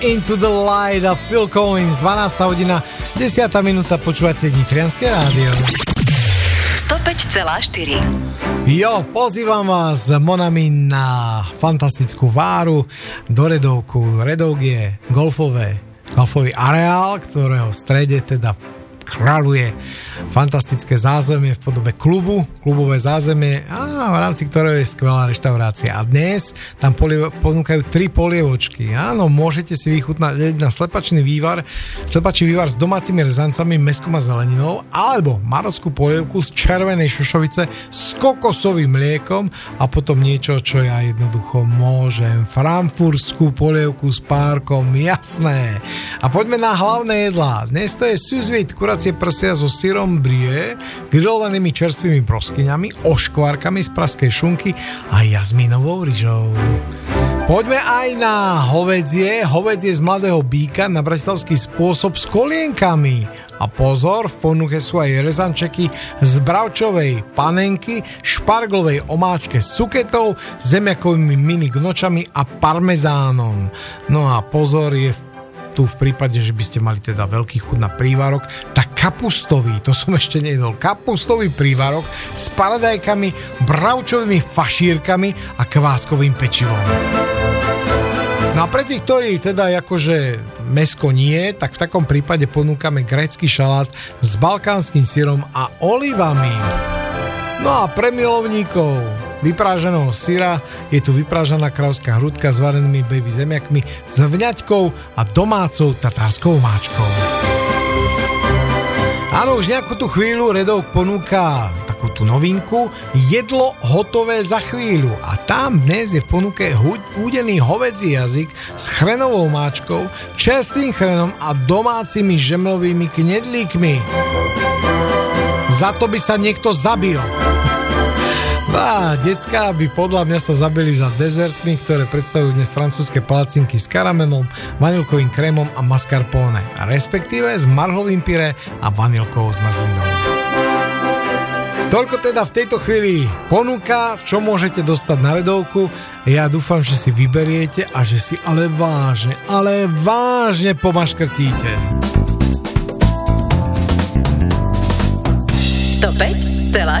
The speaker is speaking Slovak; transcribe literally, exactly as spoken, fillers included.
Into the Light a Phil Collins, dvanásta hodina, desiata minúta, počúvate Nitrianske rádio. sto päť celá štyri. Jo, pozývam vás, Monami, na fantastickú váru do Redovku. Redovk je golfové, golfový areál, ktorého v strede teda kráľuje fantastické zázemie v podobe klubu, klubové zázemie, a v rámci ktorého je skvelá reštaurácia. A dnes tam polie, ponúkajú tri polievočky. Áno, môžete si vychutnať na slepačný vývar, slepačný vývar s domácimi rezancami, mäskom a zeleninou, alebo marockú polievku z červenej šošovice s kokosovým mliekom a potom niečo, čo ja jednoducho môžem. Frankfurtskú polievku s párkom, jasné. A poďme na hlavné jedlá. Dnes to je sous-vide, kuracie prsia so syrom brie, grillovanými čerstvými proskyňami, oškvárkami z pražskej šunky a jazmínovou ryžou. Poďme aj na hovädzie. Hovädzie z mladého býka na bratislavský spôsob s kolienkami. A pozor, v ponuke sú aj rezančeky z bravčovej panenky, šparglovej omáčke s cuketou, zemiakovými mini gnočami a parmezánom. No a pozor, je v tu v prípade, že by ste mali teda veľký chuť na prívarok, tak kapustový, to som ešte nejedol, kapustový prívarok s paradajkami, bravčovými fašírkami a kváskovým pečivom. No a pre tých, ktorí teda akože mäsko nie, tak v takom prípade ponúkame grécky šalát s balkánskym syrom a olivami. No a pre milovníkov vyprážaného syra je tu vyprážaná kráľovská hrudka s varenými baby zemiakmi, s vňaťkou a domácou tatárskou máčkou. Áno, už nejakú tú chvíľu Redovk ponúka takú tú novinku, jedlo hotové za chvíľu, a tam dnes je v ponuke údený hovädzí jazyk s chrenovou máčkou, čerstvým chrenom a domácimi žemlovými knedlíkmi. Za to by sa niekto zabil. A decká by podľa mňa sa zabili za dezertmi, ktoré predstavujú dnes francúzske palacinky s karamelom, vanilkovým krémom a mascarpone, a respektíve s marhovým pyré a vanilkovou zmrzlinou. Toľko teda v tejto chvíli ponuka, čo môžete dostať na Redovku. Ja dúfam, že si vyberiete a že si ale vážne, ale vážne pomaškrtíte. sto päť celá